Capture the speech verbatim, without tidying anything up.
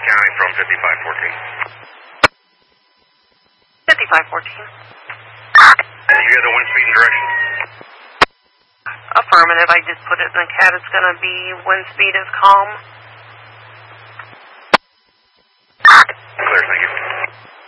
County from fifty-five fourteen. fifty-five fourteen. And you have the wind speed and direction? Affirmative. I just put it in the C A D. It's going to be wind speed is calm. Clear, thank you.